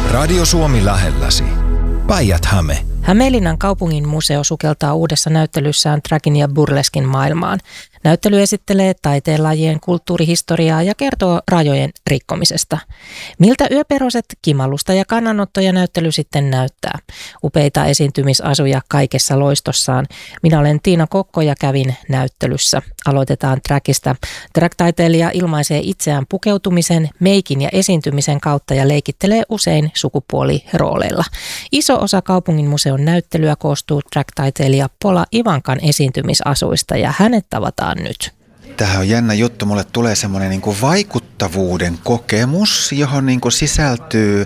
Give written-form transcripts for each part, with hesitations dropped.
Radio Suomi lähelläsi. Päijät-Häme. Hämeenlinnan kaupungin museo sukeltaa uudessa näyttelyssään tragin ja burleskin maailmaan. Näyttely esittelee taiteenlajien kulttuurihistoriaa ja kertoo rajojen rikkomisesta. Miltä yöperoset, kimallusta ja kannanottoja näyttely sitten näyttää? Upeita esiintymisasuja kaikessa loistossaan. Minä olen Tiina Kokko ja kävin näyttelyssä. Aloitetaan tragista. Drag-taiteilija ilmaisee itseään pukeutumisen, meikin ja esiintymisen kautta ja leikittelee usein sukupuolirooleilla. Iso osa kaupungin museon näyttelyä koostuu drag-taiteilija Pola Ivankan esiintymisasuista ja hänet tavataan nyt. Tämähän on jännä juttu. Mulle tulee semmoinen niin kuin vaikuttavuuden kokemus, johon niin kuin sisältyy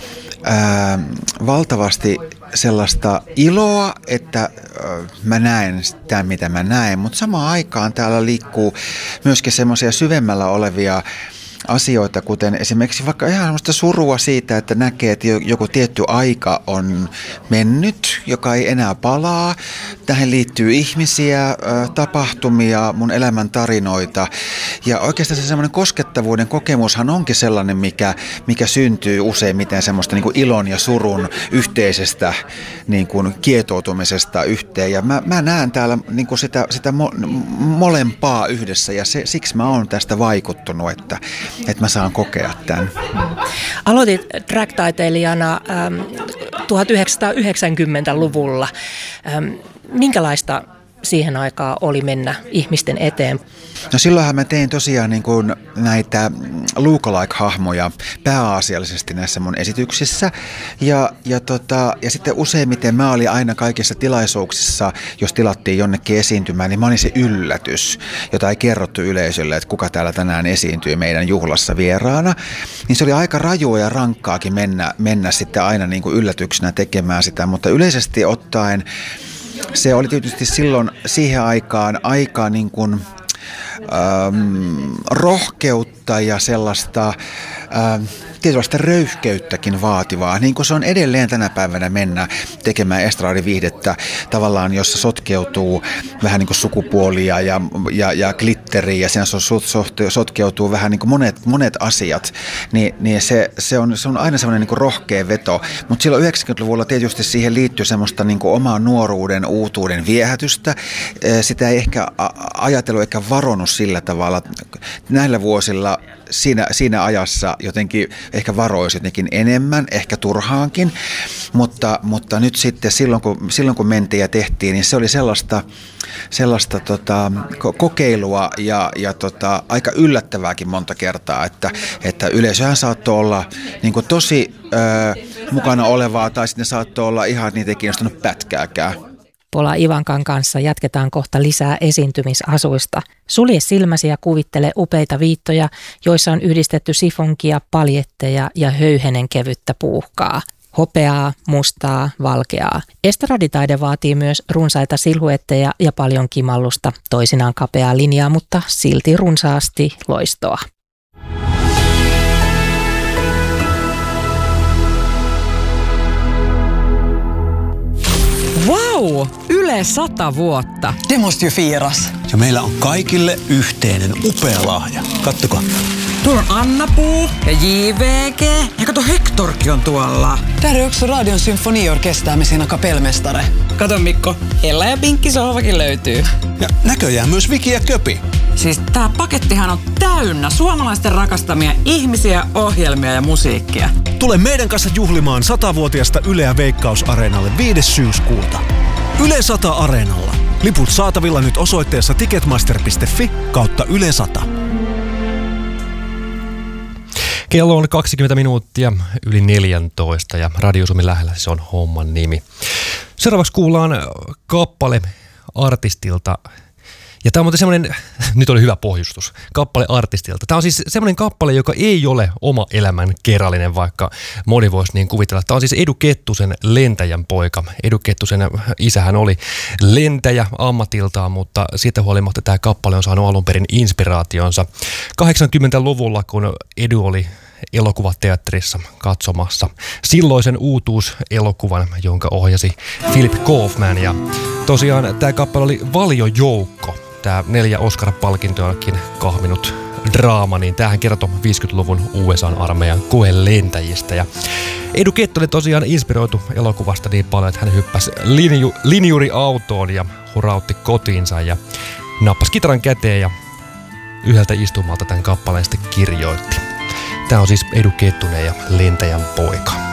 valtavasti sellaista iloa, että mä näen sitä, mitä mä näen, mutta samaan aikaan täällä liikkuu myöskin semmoisia syvemmällä olevia asioita, kuten esimerkiksi vaikka ihan semmoista surua siitä, että näkee, että joku tietty aika on mennyt, joka ei enää palaa. Tähän liittyy ihmisiä, tapahtumia, mun elämän tarinoita. Ja oikeastaan se semmoinen koskettavuuden kokemushan onkin sellainen, mikä syntyy useimmiten semmoista niin kuin ilon ja surun yhteisestä niin kuin kietoutumisesta yhteen. Ja mä näen täällä niin kuin sitä molempaa yhdessä ja siksi mä oon tästä vaikuttunut, että mä saan kokea tämän. Aloitit drag-taiteilijana 1990-luvulla. Minkälaista siihen aikaan oli mennä ihmisten eteen? No silloinhan mä tein tosiaan niin kuin näitä lookalike-hahmoja pääasiallisesti näissä mun esityksissä. Ja sitten useimmiten mä olin aina kaikissa tilaisuuksissa, jos tilattiin jonnekin esiintymään, niin mä olin se yllätys, jota ei kerrottu yleisölle, että kuka täällä tänään esiintyy meidän juhlassa vieraana. Niin se oli aika rajua ja rankkaakin mennä sitten aina niin kuin yllätyksenä tekemään sitä, mutta yleisesti ottaen se oli tietysti silloin siihen aikaan aika niin kuin rohkeutta ja sellaista tietynlaista röyhkeyttäkin vaativaa, niin kuin se on edelleen tänä päivänä mennä tekemään estradiviihdettä tavallaan, jossa sotkeutuu vähän niin kuin sukupuolia ja glitteriä ja siinä sotkeutuu vähän niin kuin monet asiat, niin se on aina semmoinen niin kuin rohkea veto, mutta silloin 90-luvulla tietysti siihen liittyy semmoista niin kuin omaa nuoruuden, uutuuden viehätystä, sitä ei ehkä ajatellut eikä varonut sillä tavalla. Näillä vuosilla siinä ajassa jotenkin ehkä varoisi jotenkin enemmän, ehkä turhaankin, mutta nyt sitten silloin kun mentiin ja tehtiin, niin se oli sellaista kokeilua ja aika yllättävääkin monta kertaa, että yleisöhän saattoi olla niin kuin tosi mukana olevaa tai sitten saattoi olla ihan niitä ei kiinnostanut pätkääkään. Pola Ivankan kanssa jatketaan kohta lisää esiintymisasuista. Sulje silmäsi ja kuvittele upeita viittoja, joissa on yhdistetty sifonkia, paljetteja ja höyhenen kevyttä puuhkaa. Hopeaa, mustaa, valkeaa. Estraditaide vaatii myös runsaita silhuetteja ja paljon kimallusta, toisinaan kapeaa linjaa, mutta silti runsaasti loistoa. Wow! Yle 100 vuotta. Det måste ju firas. Ja meillä on kaikille yhteinen upea lahja. Kattokaa. Tuolla on Anna-Puu ja JVG. Ja kato, Hectorkin on tuolla. Täällä on också Radion symfoniorkester med sina kapellmästare. Kato Mikko, Ella ja Pinkki sohvakin löytyy. Ja näköjään myös Viki ja Köpi. Siis tää pakettihan on täynnä suomalaisten rakastamia ihmisiä, ohjelmia ja musiikkia. Tule meidän kanssa juhlimaan 100-vuotiasta Yleä Veikkaus-areenalle 5. syyskuuta. Yle 100 Areenalla. Liput saatavilla nyt osoitteessa ticketmaster.fi/Yle 100. Kello on 20 minuuttia yli 14 ja Radio Suomi lähellä se on homman nimi. Seuraavaksi kuullaan kappale artistilta. Ja tämä on muuten semmoinen, nyt oli hyvä pohjustus, kappale artistilta. Tämä on siis semmoinen kappale, joka ei ole oma elämän kerrallinen, vaikka moni voisi niin kuvitella. Tämä on siis Edu Kettusen lentäjän poika. Edu Kettusen isähän oli lentäjä ammatiltaan, mutta siitä huolimatta tämä kappale on saanut alun perin inspiraationsa 80-luvulla, kun Edu oli elokuvateatterissa katsomassa silloisen uutuuselokuvan, jonka ohjasi Philip Kaufman. Ja tosiaan tämä kappale oli valiojoukko. Tämä 4 Oscar-palkintoakin kahminut draama, niin tämähän kertoo 50-luvun USA:n armeijan koelentäjistä. Ja Edu Kettunen tosiaan inspiroitu elokuvasta niin paljon, että hän hyppäsi linjuriautoon ja hurautti kotiinsa ja nappasi kitaran käteen ja yhdeltä istumalta tämän kappaleen sitten kirjoitti. Tämä on siis Edu Kettunen ja Lentäjän poika.